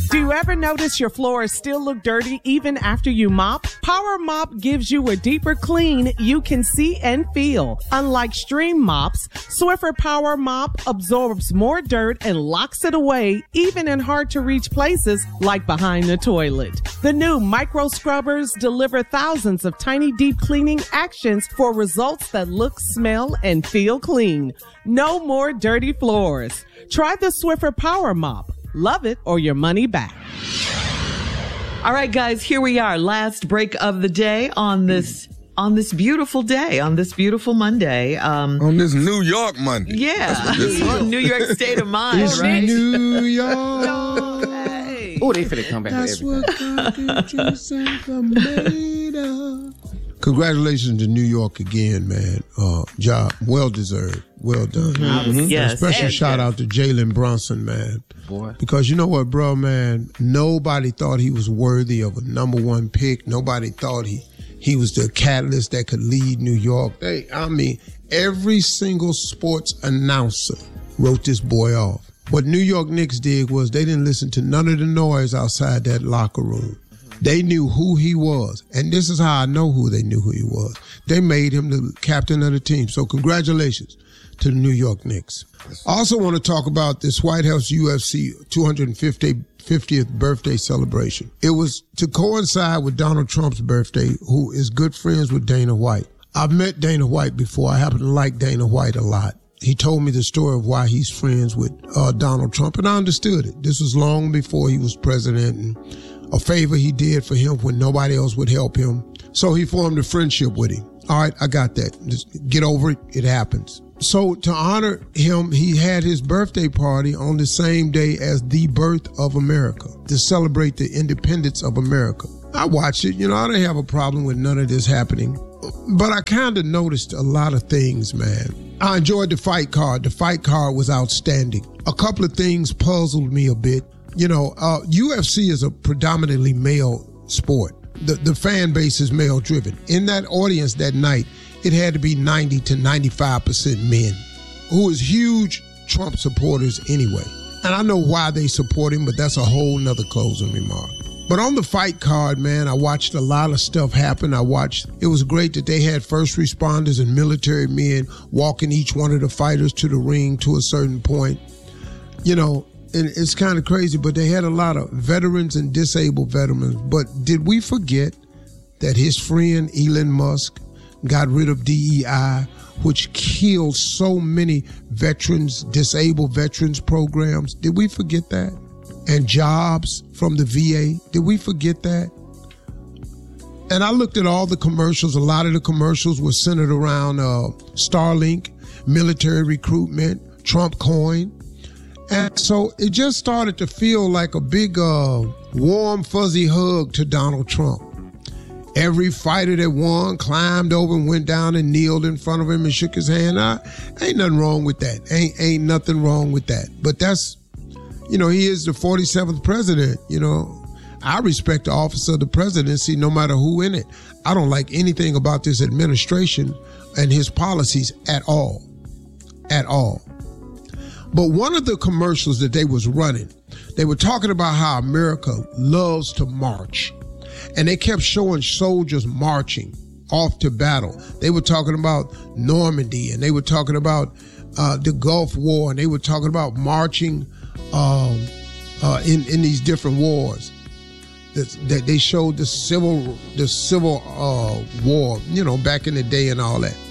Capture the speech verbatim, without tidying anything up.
Do you ever notice your floors still look dirty even after you mop? Power Mop gives you a deeper clean you can see and feel. Unlike Stream mops, Swiffer Power Mop absorbs more dirt and locks it away, even in hard-to-reach places like behind the toilet. The new micro scrubbers deliver thousands of tiny deep cleaning actions for results that look, smell, and feel clean. No more dirty floors. Try the Swiffer Power Mop. Love it or your money back. All right, guys, here we are. Last break of the day on this on this beautiful day, on this beautiful Monday. Um, on this New York Monday. Yeah. New York state of mind, it's right? New York. Hey. Oh, they finna come back That's with everything. what God made of. Congratulations to New York again, man. Uh, job well deserved, well done. Mm-hmm. Yes, a special yes, shout yes. out to Jalen Brunson, man. Boy. Because you know what, bro, man? Nobody thought he was worthy of a number one pick. Nobody thought he he was the catalyst that could lead New York. Hey, I mean, every single sports announcer wrote this boy off. What New York Knicks did was they didn't listen to none of the noise outside that locker room. They knew who he was. And this is how I know who they knew who he was. They made him the captain of the team. So congratulations to the New York Knicks. I also want to talk about this White House U F C two hundred fiftieth birthday celebration. It was to coincide with Donald Trump's birthday, who is good friends with Dana White. I've met Dana White before. I happen to like Dana White a lot. He told me the story of why he's friends with uh, Donald Trump, and I understood it. This was long before he was president, and a favor he did for him when nobody else would help him. So he formed a friendship with him. All right, I got that. Just get over it. It happens. So to honor him, he had his birthday party on the same day as the birth of America, to celebrate the independence of America. I watched it. You know, I didn't have a problem with none of this happening. But I kind of noticed a lot of things, man. I enjoyed the fight card. The fight card was outstanding. A couple of things puzzled me a bit. You know, uh, U F C is a predominantly male sport. The, the fan base is male driven. In that audience that night, it had to be ninety to ninety-five percent men, who is huge Trump supporters anyway. And I know why they support him, but that's a whole nother closing remark. But on the fight card, man, I watched a lot of stuff happen. I watched, it was great that they had first responders and military men walking each one of the fighters to the ring to a certain point. You know, and it's kind of crazy, but they had a lot of veterans and disabled veterans. But did we forget that his friend Elon Musk got rid of D E I, which killed so many veterans, disabled veterans programs? Did we forget that? And jobs from the V A. Did we forget that? And I looked at all the commercials. A lot of the commercials were centered around uh, Starlink, military recruitment, Trump coin. And so it just started to feel like a big, uh, warm, fuzzy hug to Donald Trump. Every fighter that won climbed over and went down and kneeled in front of him and shook his hand. I, ain't nothing wrong with that. Ain't, ain't nothing wrong with that. But that's, you know, he is the forty-seventh president. You know, I respect the office of the presidency no matter who in it. I don't like anything about this administration and his policies at all. At all. But one of the commercials that they was running, they were talking about how America loves to march. And they kept showing soldiers marching off to battle. They were talking about Normandy, and they were talking about uh, the Gulf War, and they were talking about marching um, uh, in in these different wars. That, that they showed the civil the civil uh, war, you know, back in the day and all that.